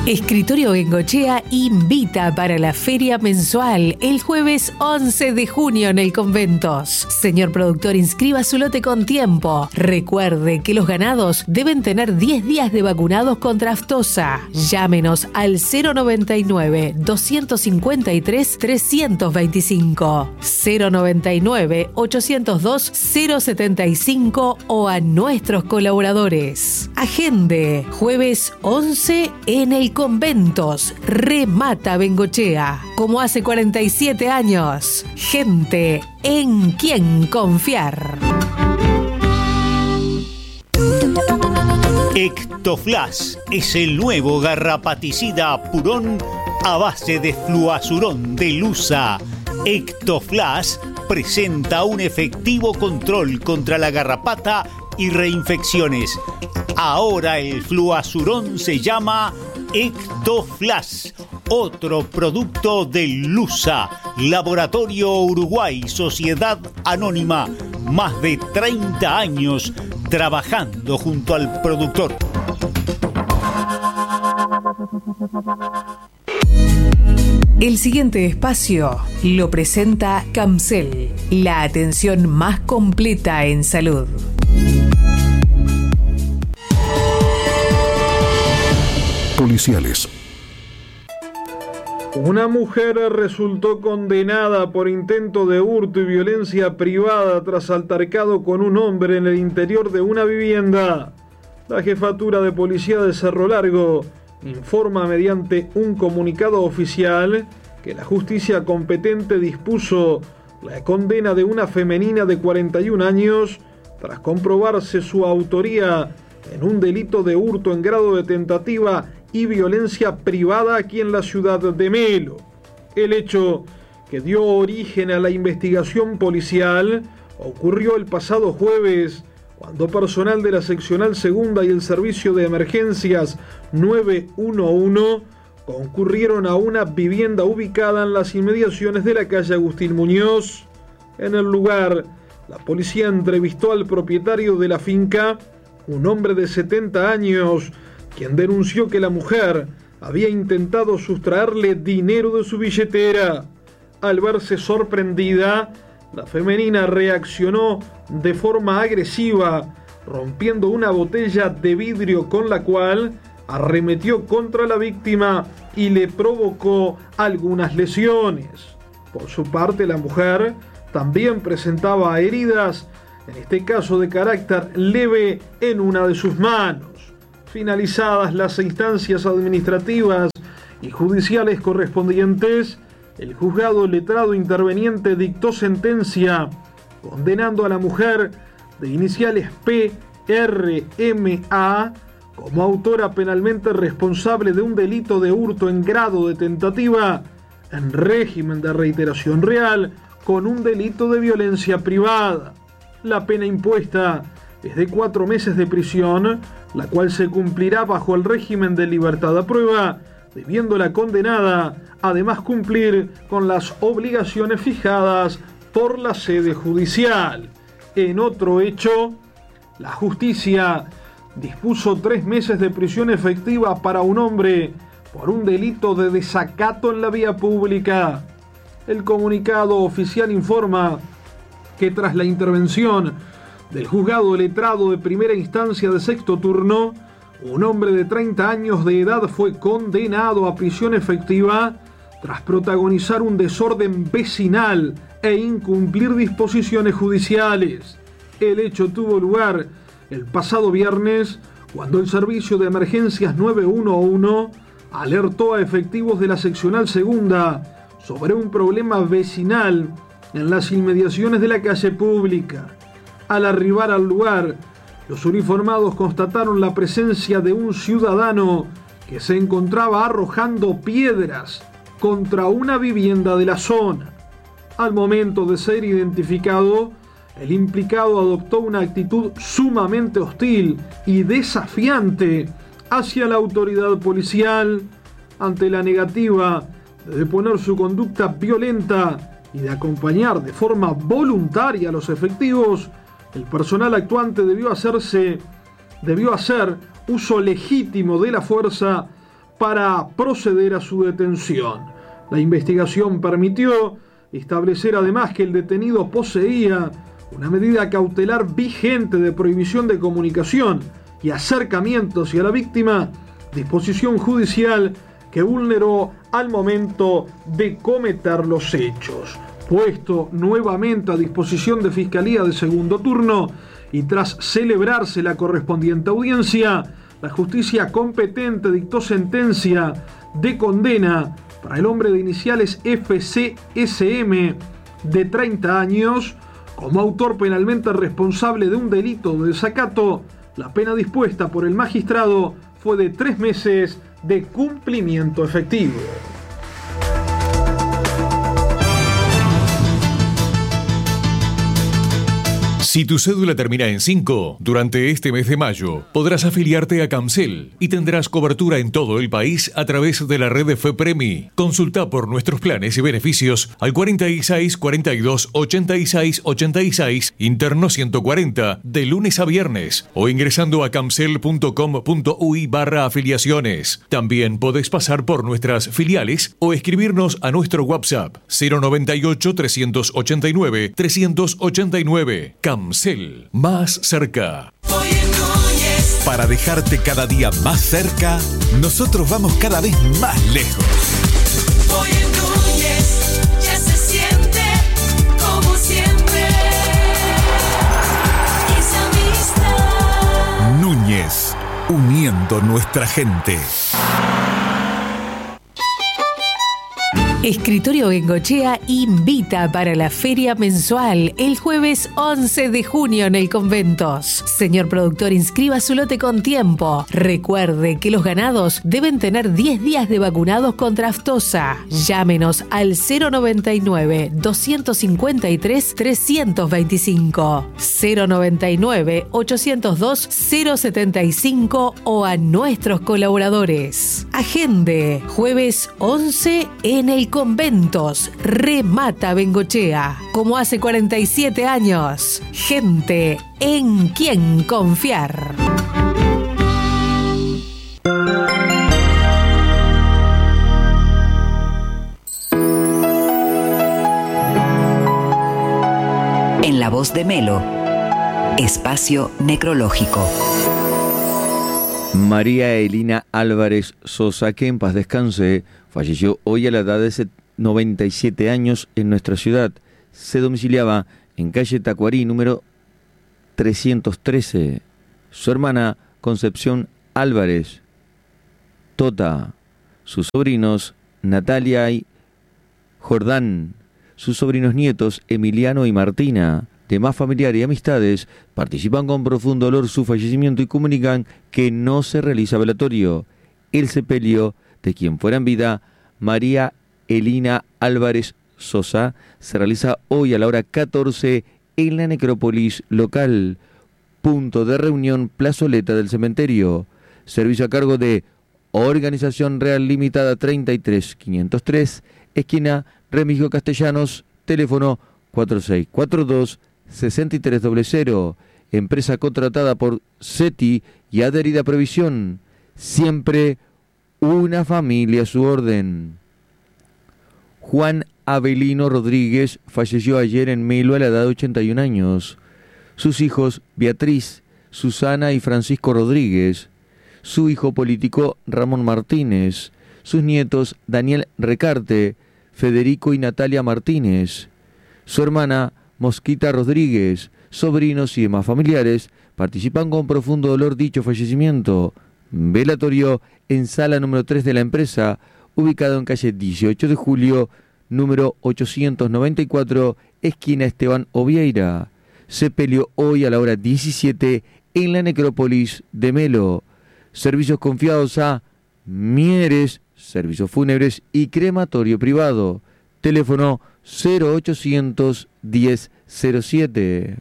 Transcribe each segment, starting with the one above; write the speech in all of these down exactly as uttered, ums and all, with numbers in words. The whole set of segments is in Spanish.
Escritorio Bengochea invita para la feria mensual el jueves once de junio en el Conventos. Señor productor, inscriba su lote con tiempo. Recuerde que los ganados deben tener diez días de vacunados contra aftosa. Llámenos al cero noventa y nueve, doscientos cincuenta y tres, trescientos veinticinco, cero noventa y nueve, ochocientos dos, cero setenta y cinco o a nuestros colaboradores. Agende, jueves once en el Conventos. Remata Bengochea, como hace cuarenta y siete años. Gente en quien confiar. Ectoflash es el nuevo garrapaticida Purón a base de fluazurón de Lusa. Ectoflash presenta un efectivo control contra la garrapata y reinfecciones. Ahora el fluazurón se llama Ectoflash, otro producto de Lusa, Laboratorio Uruguay, Sociedad Anónima, más de treinta años trabajando junto al productor. El siguiente espacio lo presenta Camcel, la atención más completa en salud. Policiales. Una mujer resultó condenada por intento de hurto y violencia privada tras altercado con un hombre en el interior de una vivienda. La Jefatura de Policía de Cerro Largo informa mediante un comunicado oficial que la justicia competente dispuso la condena de una femenina de cuarenta y un años tras comprobarse su autoría en un delito de hurto en grado de tentativa y violencia privada aquí en la ciudad de Melo. El hecho, que dio origen a la investigación policial, ocurrió el pasado jueves, cuando personal de la seccional segunda y el servicio de emergencias nueve uno uno concurrieron a una vivienda ubicada en las inmediaciones de la calle Agustín Muñoz. En el lugar, la policía entrevistó al propietario de la finca, un hombre de setenta años, quien denunció que la mujer había intentado sustraerle dinero de su billetera. Al verse sorprendida, la femenina reaccionó de forma agresiva, rompiendo una botella de vidrio con la cual arremetió contra la víctima y le provocó algunas lesiones. Por su parte, la mujer también presentaba heridas, en este caso de carácter leve, en una de sus manos. Finalizadas las instancias administrativas y judiciales correspondientes, el juzgado letrado interveniente dictó sentencia condenando a la mujer de iniciales P R M A como autora penalmente responsable de un delito de hurto en grado de tentativa en régimen de reiteración real con un delito de violencia privada. La pena impuesta es de cuatro meses de prisión, la cual se cumplirá bajo el régimen de libertad a prueba, debiendo la condenada además cumplir con las obligaciones fijadas por la sede judicial. En otro hecho, la justicia dispuso tres meses de prisión efectiva para un hombre por un delito de desacato en la vía pública. El comunicado oficial informa que tras la intervención del juzgado letrado de primera instancia de sexto turno, un hombre de treinta años de edad fue condenado a prisión efectiva tras protagonizar un desorden vecinal e incumplir disposiciones judiciales. El hecho tuvo lugar el pasado viernes, cuando el servicio de emergencias nueve uno uno alertó a efectivos de la seccional segunda sobre un problema vecinal en las inmediaciones de la calle pública. Al arribar al lugar, los uniformados constataron la presencia de un ciudadano que se encontraba arrojando piedras contra una vivienda de la zona. Al momento de ser identificado, el implicado adoptó una actitud sumamente hostil y desafiante hacia la autoridad policial. Ante la negativa de deponer su conducta violenta y de acompañar de forma voluntaria a los efectivos, el personal actuante debió hacerse, debió hacer uso legítimo de la fuerza para proceder a su detención. La investigación permitió establecer además que el detenido poseía una medida cautelar vigente de prohibición de comunicación y acercamiento hacia la víctima, disposición judicial que vulneró al momento de cometer los hechos. Puesto nuevamente a disposición de Fiscalía de segundo turno y tras celebrarse la correspondiente audiencia, la justicia competente dictó sentencia de condena para el hombre de iniciales F C S M de treinta años como autor penalmente responsable de un delito de desacato. La pena dispuesta por el magistrado fue de tres meses de cumplimiento efectivo. Si tu cédula termina en cinco, durante este mes de mayo podrás afiliarte a Camcel y tendrás cobertura en todo el país a través de la red de FEPREMI. Consulta por nuestros planes y beneficios al cuarenta y seis, cuarenta y dos, ochenta y seis, ochenta y seis, interno ciento cuarenta, de lunes a viernes, o ingresando a camcel punto com punto uy barra afiliaciones. También podés pasar por nuestras filiales o escribirnos a nuestro WhatsApp cero noventa y ocho, trescientos ochenta y nueve, trescientos ochenta y nueve. Camcel, más cerca. Para dejarte cada día más cerca, nosotros vamos cada vez más lejos. Hoy en Núñez ya se siente como siempre. Esa amistad. Núñez, uniendo nuestra gente. Escritorio Bengochea invita para la feria mensual el jueves once de junio en el Conventos. Señor productor, inscriba su lote con tiempo. Recuerde que los ganados deben tener diez días de vacunados contra aftosa. Llámenos al cero noventa y nueve, doscientos cincuenta y tres, trescientos veinticinco, cero noventa y nueve, ochocientos dos, cero setenta y cinco o a nuestros colaboradores. Agende, jueves once en el Conventos. Remata Bengochea, como hace cuarenta y siete años. Gente en quien confiar. En la voz de Melo, espacio necrológico. María Elina Álvarez Sosa, que en paz descanse, falleció hoy a la edad de noventa y siete años en nuestra ciudad. Se domiciliaba en calle Tacuarí, número trescientos trece. Su hermana Concepción Álvarez, Tota. Sus sobrinos Natalia y Jordán. Sus sobrinos nietos Emiliano y Martina. Demás familiares y amistades participan con profundo dolor su fallecimiento y comunican que no se realiza velatorio. El sepelio de quien fuera en vida, María Elina Álvarez Sosa, se realiza hoy a la hora catorce en la necrópolis local. Punto de reunión, plazoleta del cementerio. Servicio a cargo de Organización Real Limitada treinta y tres quinientos tres, esquina Remigio Castellanos, teléfono cuatro seis cuatro dos, seis tres cero cero. Empresa contratada por SETI y adherida a Previsión. Siempre una familia a su orden. Juan Avelino Rodríguez falleció ayer en Melo a la edad de ochenta y un años. Sus hijos Beatriz, Susana y Francisco Rodríguez. Su hijo político Ramón Martínez. Sus nietos Daniel Recarte, Federico y Natalia Martínez. Su hermana Mosquita Rodríguez. Sobrinos y demás familiares participan con profundo dolor dicho fallecimiento. Velatorio en sala número tres de la empresa, ubicado en calle dieciocho de julio, número ochocientos noventa y cuatro, esquina Esteban Ovieira. Sepelio hoy a la hora diecisiete en la necrópolis de Melo. Servicios confiados a Mieres, servicios fúnebres y crematorio privado. Teléfono cero ochocientos diez cero siete.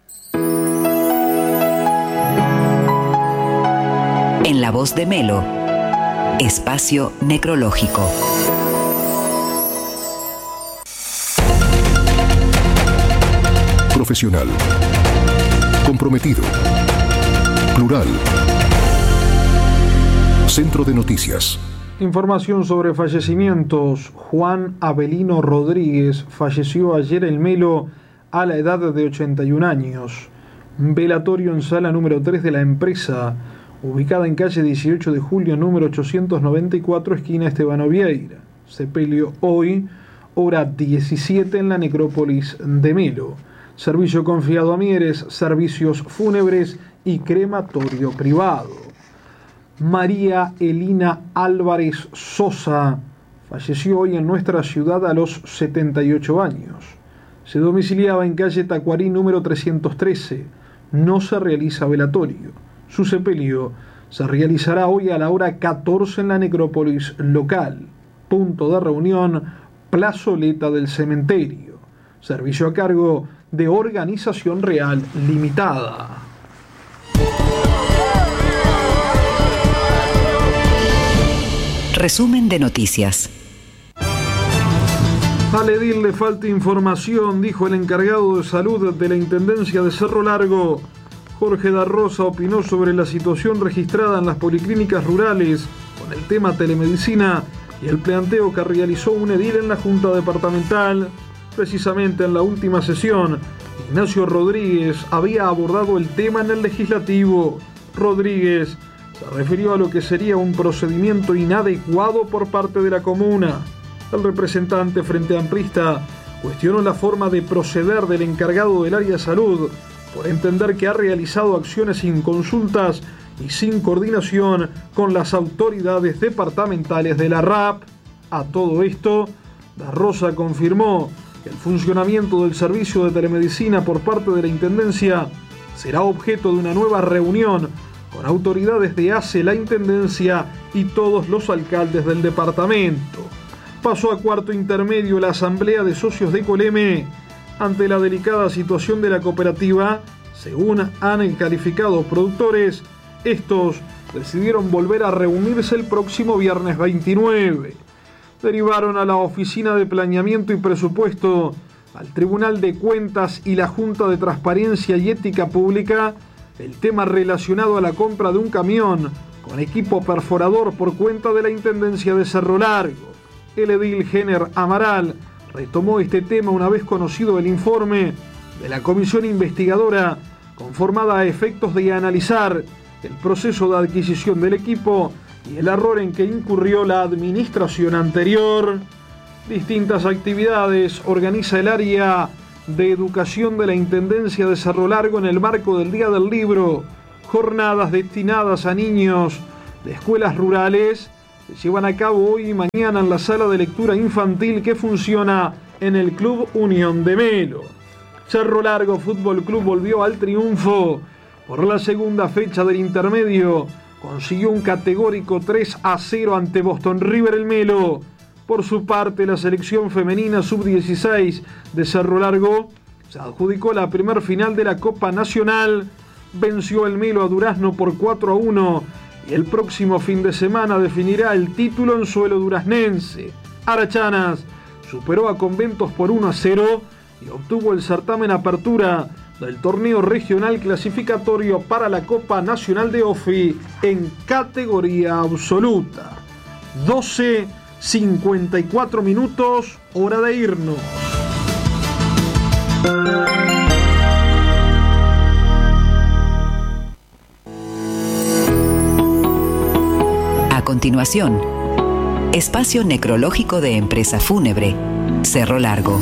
En la voz de Melo, espacio necrológico. Profesional. Comprometido. Plural. Centro de Noticias. Información sobre fallecimientos. Juan Abelino Rodríguez falleció ayer en Melo a la edad de ochenta y un años. Velatorio en sala número tres de la empresa, ubicada en calle dieciocho de julio, número ochocientos noventa y cuatro, esquina Esteban Ovieira. Sepelio hoy, hora diecisiete, en la necrópolis de Melo. Servicio confiado a Mieres, servicios fúnebres y crematorio privado. María Elina Álvarez Sosa falleció hoy en nuestra ciudad a los setenta y ocho años. Se domiciliaba en calle Tacuarí número trescientos trece. No se realiza velatorio. Su sepelio se realizará hoy a la hora catorce en la necrópolis local. Punto de reunión, plazoleta del cementerio. Servicio a cargo de Organización Real Limitada. Resumen de noticias. Al edil le falta información, dijo el encargado de salud de la Intendencia de Cerro Largo. Jorge da Rosa opinó sobre la situación registrada en las policlínicas rurales con el tema telemedicina y el planteo que realizó un edil en la Junta Departamental. Precisamente en la última sesión, Ignacio Rodríguez había abordado el tema en el legislativo. Rodríguez se refirió a lo que sería un procedimiento inadecuado por parte de la comuna. El representante Frente Amplista cuestionó la forma de proceder del encargado del área de salud por entender que ha realizado acciones sin consultas y sin coordinación con las autoridades departamentales de la R A P. A todo esto, Da Rosa confirmó que el funcionamiento del servicio de telemedicina por parte de la Intendencia será objeto de una nueva reunión con autoridades de A C E, la Intendencia y todos los alcaldes del departamento. Pasó a cuarto intermedio la asamblea de socios de Coleme. Ante la delicada situación de la cooperativa, según han calificado productores, estos decidieron volver a reunirse el próximo viernes veintinueve. Derivaron a la Oficina de Planeamiento y Presupuesto, al Tribunal de Cuentas y la Junta de Transparencia y Ética Pública el tema relacionado a la compra de un camión con equipo perforador por cuenta de la Intendencia de Cerro Largo. El edil Jenner Amaral retomó este tema una vez conocido el informe de la comisión investigadora conformada a efectos de analizar el proceso de adquisición del equipo y el error en que incurrió la administración anterior. Distintas actividades organiza el área de educación de la Intendencia de Cerro Largo en el marco del Día del Libro. Jornadas destinadas a niños de escuelas rurales se llevan a cabo hoy y mañana en la sala de lectura infantil que funciona en el Club Unión de Melo. Cerro Largo Fútbol Club volvió al triunfo. Por la segunda fecha del intermedio, consiguió un categórico tres a cero ante Boston River el Melo. Por su parte, la selección femenina sub dieciséis de Cerro Largo se adjudicó la primer final de la Copa Nacional. Venció el Melo a Durazno por cuatro a uno y el próximo fin de semana definirá el título en suelo duraznense. Arachanas superó a Conventos por uno a cero y obtuvo el certamen apertura del torneo regional clasificatorio para la Copa Nacional de Ofi en categoría absoluta. doce cincuenta y cuatro minutos, hora de irnos. A continuación, espacio necrológico de Empresa Fúnebre, Cerro Largo.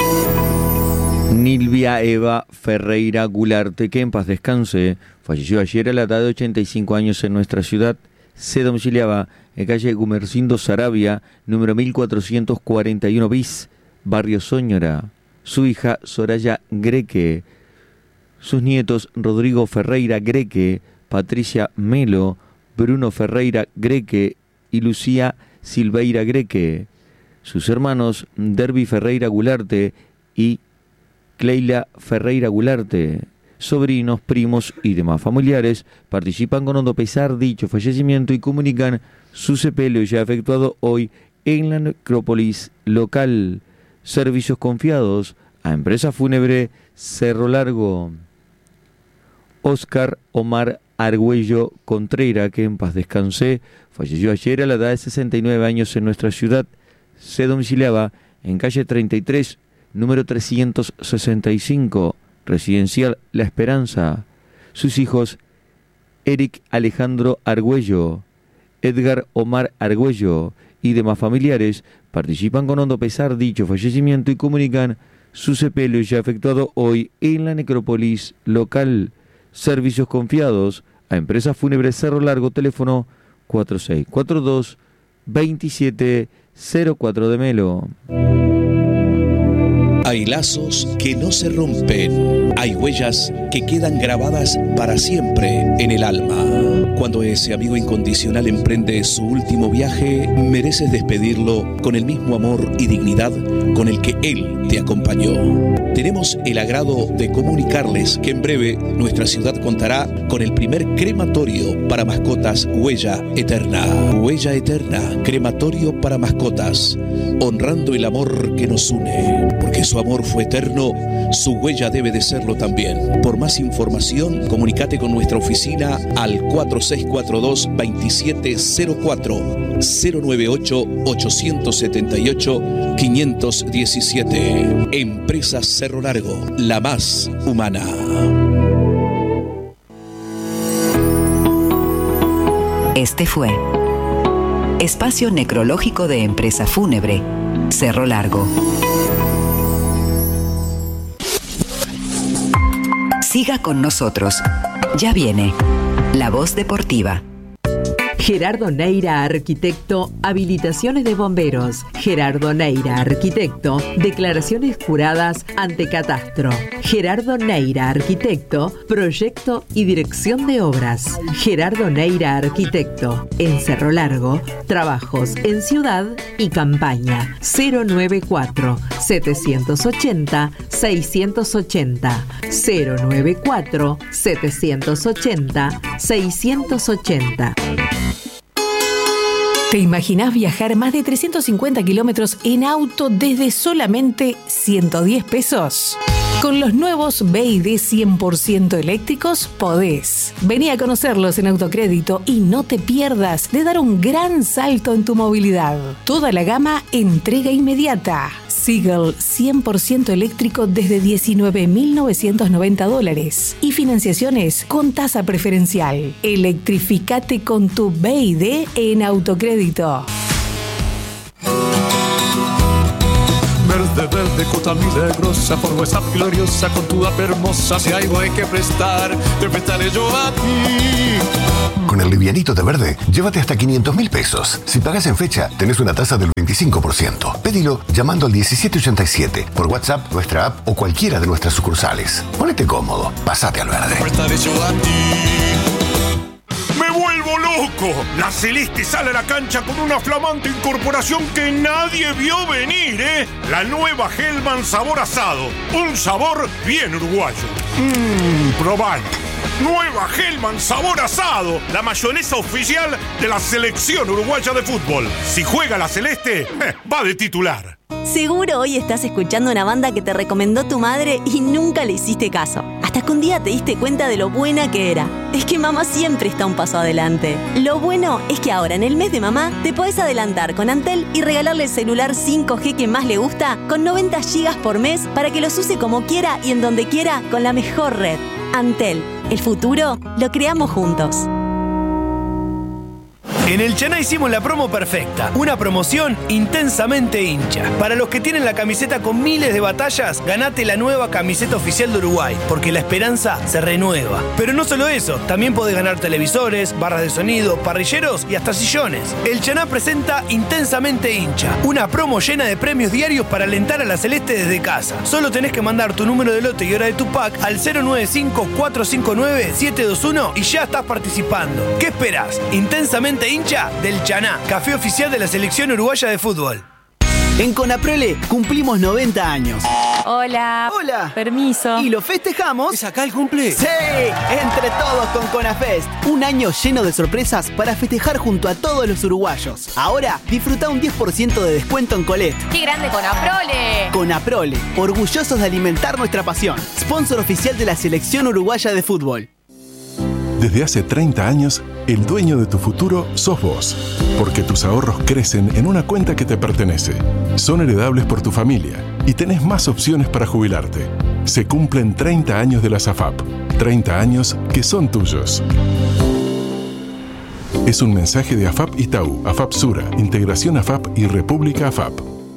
Nilvia Eva Ferreira Gularte, que en paz descanse, falleció ayer a la edad de ochenta y cinco años en nuestra ciudad. Se domiciliaba en calle Gumercindo Sarabia, número mil cuatrocientos cuarenta y uno bis, barrio Soñora. Su hija Soraya Greque, sus nietos Rodrigo Ferreira Greque, Patricia Melo, Bruno Ferreira Greque y Lucía Silveira Greque. Sus hermanos Derby Ferreira Gularte y Cleila Ferreira Gularte. Sobrinos, primos y demás familiares participan con hondo pesar dicho fallecimiento y comunican su sepelio ya efectuado hoy en la necrópolis local. Servicios confiados a Empresa Fúnebre Cerro Largo. Oscar Omar Argüello Contreras, que en paz descanse, falleció ayer a la edad de sesenta y nueve años en nuestra ciudad. Se domiciliaba en calle treinta y tres, número trescientos sesenta y cinco, residencial La Esperanza. Sus hijos, Eric Alejandro Argüello, Edgar Omar Argüello y demás familiares, participan con hondo pesar dicho fallecimiento y comunican su sepelio ya efectuado hoy en la necrópolis local. Servicios confiados a Empresas Fúnebres Cerro Largo, teléfono cuatro seis cuatro dos, dos siete cero cuatro de Melo. Hay lazos que no se rompen, hay huellas que quedan grabadas para siempre en el alma. Cuando ese amigo incondicional emprende su último viaje, mereces despedirlo con el mismo amor y dignidad con el que él te acompañó. Tenemos el agrado de comunicarles que en breve nuestra ciudad contará con el primer crematorio para mascotas Huella Eterna. Huella Eterna, crematorio para mascotas, honrando el amor que nos une. Porque su amor fue eterno, su huella debe de serlo también. Por más información, comunícate con nuestra oficina al cuatro seis cuatro dos, dos siete cero cuatro, cero nueve ocho, ocho siete ocho, cinco uno siete. Empresas Cerro Largo, la más humana. Este fue Espacio Necrológico de Empresa Fúnebre Cerro Largo. Siga con nosotros. Ya viene La Voz Deportiva. Gerardo Neira, arquitecto, habilitaciones de bomberos. Gerardo Neira, arquitecto, declaraciones juradas ante catastro. Gerardo Neira, arquitecto, proyecto y dirección de obras. Gerardo Neira, arquitecto, en Cerro Largo, trabajos en ciudad y campaña. cero nueve cuatro, setecientos ochenta, seiscientos ochenta. cero nueve cuatro, setecientos ochenta, seiscientos ochenta. ¿Te imaginás viajar más de trescientos cincuenta kilómetros en auto desde solamente ciento diez pesos? Con los nuevos B Y D cien por ciento eléctricos podés. Vení a conocerlos en Autocrédito y no te pierdas de dar un gran salto en tu movilidad. Toda la gama entrega inmediata. Seagull cien por ciento eléctrico desde diecinueve mil novecientos noventa dólares y financiaciones con tasa preferencial. Electrificate con tu B Y D en Autocrédito. Verde, verde, cota milagrosa, por WhatsApp gloriosa, con tu app hermosa, si algo hay que prestar, te prestaré yo a ti. Con el livianito de Verde, llévate hasta quinientos mil pesos. Si pagas en fecha, tenés una tasa del veinticinco por ciento. Pedilo llamando al diecisiete ochenta y siete, por WhatsApp, nuestra app o cualquiera de nuestras sucursales. Ponete cómodo, pasate al Verde. Te prestaré yo a ti. ¡Me vuelvo loco! La Celeste sale a la cancha con una flamante incorporación que nadie vio venir, ¿eh? La nueva Hellman sabor asado. Un sabor bien uruguayo. Mmm, probalo. Nueva Hellman sabor asado. La mayonesa oficial de la selección uruguaya de fútbol. Si juega la Celeste, eh, va de titular. Seguro hoy estás escuchando una banda que te recomendó tu madre y nunca le hiciste caso. Hasta que un día te diste cuenta de lo buena que era. Es que mamá siempre está un paso adelante. Lo bueno es que ahora en el mes de mamá te podés adelantar con Antel y regalarle el celular cinco G que más le gusta con noventa gigas por mes para que los use como quiera y en donde quiera con la mejor red. Antel, el futuro lo creamos juntos. En el Chaná hicimos la promo perfecta, una promoción intensamente hincha. Para los que tienen la camiseta con miles de batallas, ganate la nueva camiseta oficial de Uruguay, porque la esperanza se renueva. Pero no solo eso, también podés ganar televisores, barras de sonido, parrilleros y hasta sillones. El Chaná presenta Intensamente hincha, una promo llena de premios diarios para alentar a la Celeste desde casa. Solo tenés que mandar tu número de lote y hora de tu pack al cero nueve cinco, cuatro cinco nueve, siete dos uno y ya estás participando. ¿Qué esperás? Intensamente hincha del Chaná, café oficial de la selección uruguaya de fútbol. En Conaprole cumplimos noventa años. Hola. Hola. Permiso. Y lo festejamos. ¿Es acá el cumple? ¡Sí! Entre todos con Conafest. Un año lleno de sorpresas para festejar junto a todos los uruguayos. Ahora, disfruta un diez por ciento de descuento en Colette. ¡Qué grande Conaprole! Conaprole, orgullosos de alimentar nuestra pasión. Sponsor oficial de la selección uruguaya de fútbol. Desde hace treinta años, el dueño de tu futuro sos vos, porque tus ahorros crecen en una cuenta que te pertenece. Son heredables por tu familia y tenés más opciones para jubilarte. Se cumplen treinta años de la SAFAP, treinta años que son tuyos. Es un mensaje de AFAP Itaú, AFAP Sura, Integración AFAP y República AFAP.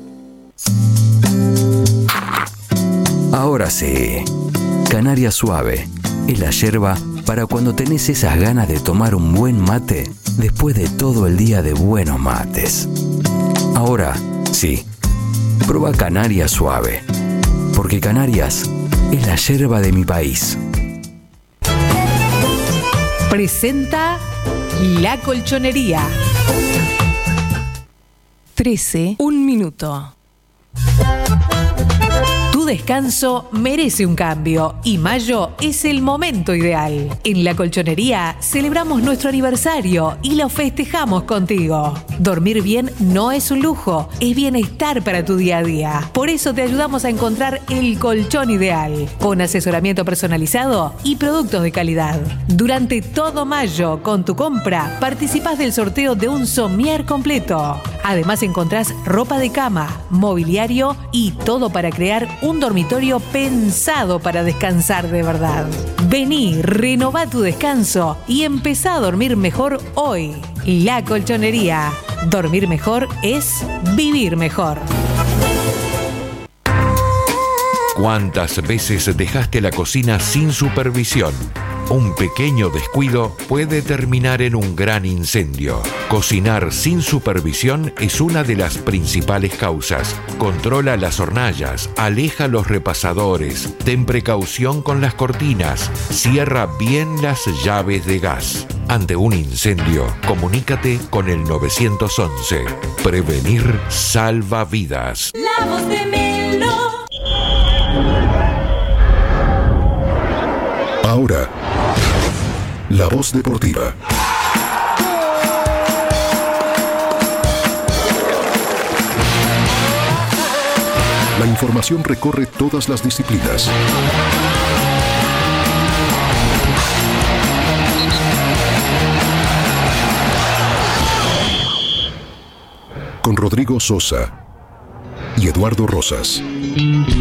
Ahora sí, Canaria Suave es la yerba para cuando tenés esas ganas de tomar un buen mate después de todo el día de buenos mates. Ahora sí, prueba Canaria Suave, porque Canarias es la yerba de mi país. Presenta La Colchonería. trece, un minuto. Tu descanso merece un cambio y mayo es el momento ideal. En La Colchonería celebramos nuestro aniversario y lo festejamos contigo. Dormir bien no es un lujo, es bienestar para tu día a día. Por eso te ayudamos a encontrar el colchón ideal, con asesoramiento personalizado y productos de calidad. Durante todo mayo, con tu compra, participás del sorteo de un somier completo. Además encontrás ropa de cama, mobiliario y todo para crear un dormitorio pensado para descansar de verdad. Vení, renová tu descanso y empezá a dormir mejor hoy. La Colchonería. Dormir mejor es vivir mejor. ¿Cuántas veces dejaste la cocina sin supervisión? Un pequeño descuido puede terminar en un gran incendio. Cocinar sin supervisión es una de las principales causas. Controla las hornallas, aleja los repasadores, ten precaución con las cortinas, cierra bien las llaves de gas. Ante un incendio, comunícate con el nueve once. Prevenir salva vidas. La voz de Melo. Ahora, La Voz Deportiva. La información recorre todas las disciplinas. Con Rodrigo Sosa y Eduardo Rosas.